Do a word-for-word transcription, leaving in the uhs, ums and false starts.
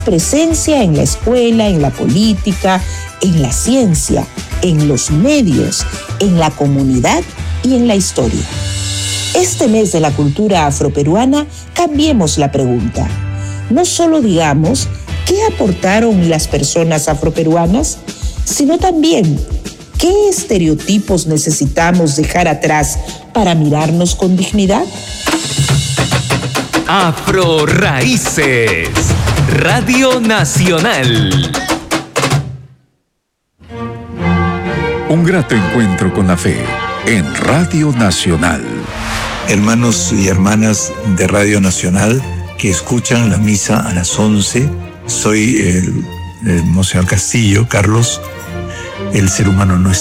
presencia en la escuela, en la política, en la ciencia, en los medios, en la comunidad y en la historia. Este mes de la cultura afroperuana, cambiemos la pregunta. No solo digamos qué aportaron las personas afroperuanas, sino también qué estereotipos necesitamos dejar atrás para mirarnos con dignidad. Afro Raíces, Radio Nacional. Un grato encuentro con la fe en Radio Nacional. Hermanos y hermanas de Radio Nacional que escuchan la misa a las once, soy el, el Monseñor Castillo, Carlos. El ser humano no es